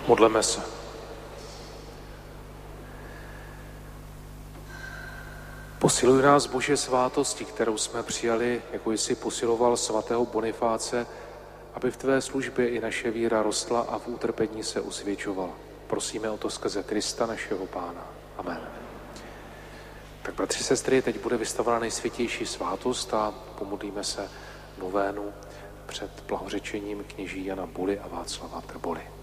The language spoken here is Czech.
Modleme se. Posiluj nás, Bože, svátostí, kterou jsme přijali, jako jsi posiloval svatého Bonifáce, aby v tvé službě i naše víra rostla a v utrpení se usvědčovala. Prosíme o to skrze Krista, našeho Pána. Amen. Tak, bratři, sestry, teď bude vystavena nejsvětější svátost a pomodlíme se novénu před blahořečením kněží Jana Buly a Václava Trboly.